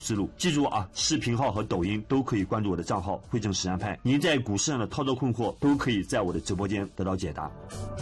思路。记住啊，视频号和抖音都可以关注我的账号汇正实战派，您在股市上的操作困惑都可以在我的直播间得到解答。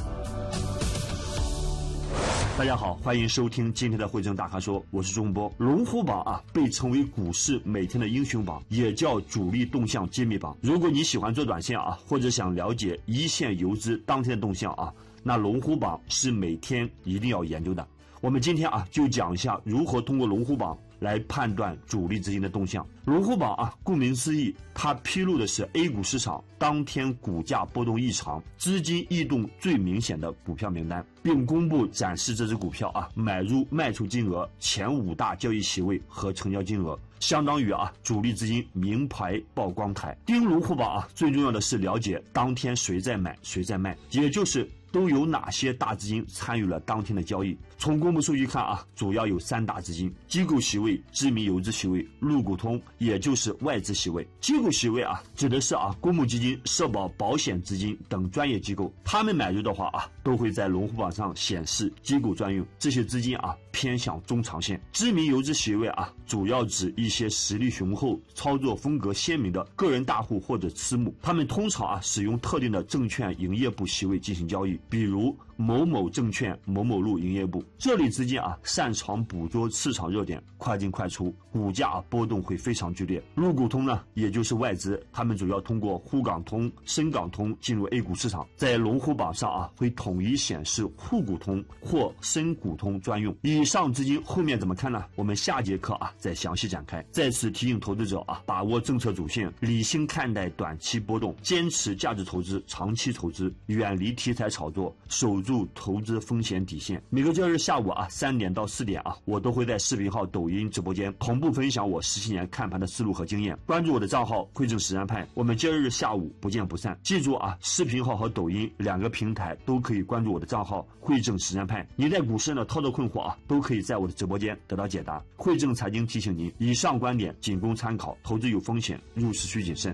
大家好，欢迎收听今天的汇正大咖说，我是钟波。龙虎榜啊，被称为股市每天的英雄榜，也叫主力动向揭秘榜。如果你喜欢做短线啊，或者想了解一线游资当天的动向啊，那龙虎榜是每天一定要研究的。我们今天啊，就讲一下如何通过龙虎榜来判断主力资金的动向。龙虎榜啊，顾名思义，它披露的是 A 股市场当天股价波动异常、资金异动最明显的股票名单，并公布展示这只股票啊买入卖出金额、前5大交易席位和成交金额，相当于啊主力资金名牌曝光台。盯龙虎榜啊，最重要的是了解当天谁在买谁在卖，也就是都有哪些大资金参与了当天的交易。从公布数据看啊，主要有3大资金：机构席位、知名游资席位、陆股通，也就是外资席位。机构席位啊，指的是啊公募基金、社保、保险资金等专业机构，他们买入的话啊，都会在龙虎榜上显示机构专用。这些资金啊偏向中长线。知名游资席位啊，主要指一些实力雄厚、操作风格鲜明的个人大户或者私募，他们通常啊使用特定的证券营业部席位进行交易，比如某某证券某某路营业部。这类资金啊，擅长捕捉市场热点，快进快出，股价波动会非常剧烈。陆股通呢，也就是外资，他们主要通过沪港通、深港通进入 A 股市场，在龙虎榜上啊，会统一显示沪股通或深股通专用。以上资金后面怎么看呢？我们下节课啊再详细展开。在此提醒投资者啊，把握政策主线，理性看待短期波动，坚持价值投资、长期投资，远离题材炒作，守住投资风险底线。每个交易日下午啊3点到4点啊，我都会在视频号、抖音直播间同步分享我17年看盘的思路和经验。关注我的账号汇正实战派，我们交易日下午不见不散。记住啊，视频号和抖音2个平台都可以关注我的账号汇正实战派。您在股市上的操作困惑啊，都可以在我的直播间得到解答。汇正财经提醒您，以上观点仅供参考，投资有风险，入市需谨慎。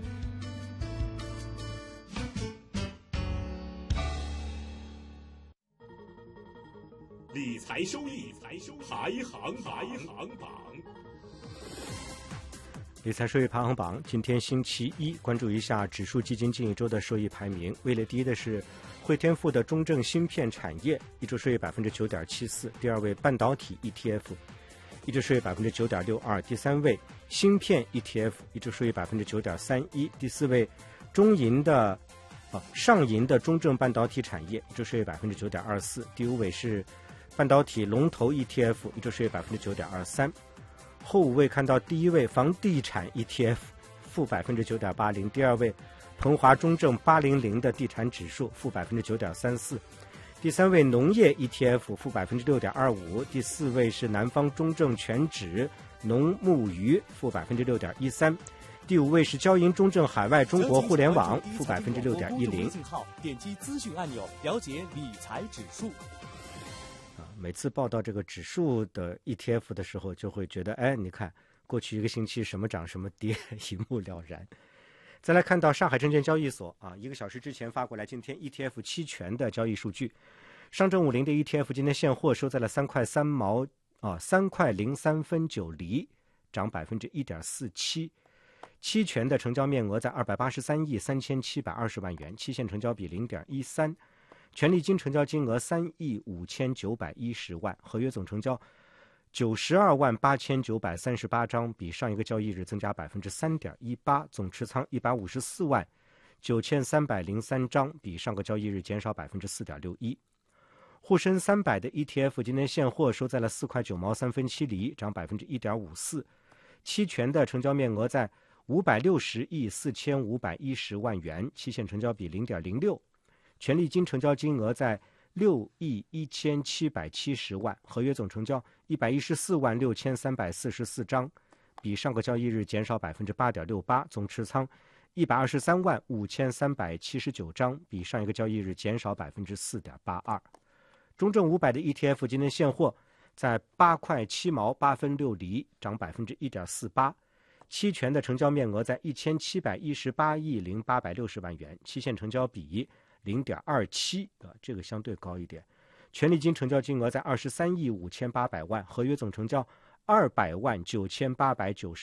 理财收益，排行榜。 理财收益排行榜，今天星期一，关注一下指数基金近一周的收益排名。位列第一的是汇添富的中证芯片产业，一周收益 9.74%。第二位半导体 ETF， 一周收益 9.62%。第三位芯片 ETF， 一周收益 9.31%。第四位上银的中证半导体产业，一周收益 9.24%。第五位是半导体龙头 ETF， 一周收益 9.23%。后五位看到第一位房地产 ETF， 负 9.80%。第二位鹏华中证800的地产指数，负 9.34%。第三位农业 ETF， 负 6.25%。第四位是南方中证全指农牧渔，负 6.13%。第五位是交银中证海外中国互联网，负 6.10%。 点击资讯按钮，了解理财指数。 每次报道这个指数的 ETF 的时候，就会觉得，哎，你看过去一个星期什么涨什么跌，一目了然。再来看到上海证券交易所啊，1个小时之前发过来今天 ETF 期权的交易数据。上证50的 ETF 今天现货收在了3块03分9厘，涨 1.47%。期权的成交面额在283亿3720万元，期限成交比 0.13。权利金成交金额3亿5910万，合约总成交92万8938张，比上一个交易日增加 3.18%， 总持仓154万9303张，比上个交易日减少 4.61%。沪深300的 ETF 今天现货收在了4块9毛3分7厘，涨 1.54%。期权的成交面额在560亿4510万元，期限成交比 0.06。权利金成交金额在6亿1770万，合约总成交114万6344张，比上个交易日减少 8.68%， 总持仓123万5379张，比上一个交易日减少 4.82%。中证500的 ETF 今天现货在8块7毛8分6厘，涨 1.48%。期权的成交面额在1718亿0860万元，期限成交比0.27，这个相对高一点。权利金成交金额在23亿5800万，合约总成交 200万9890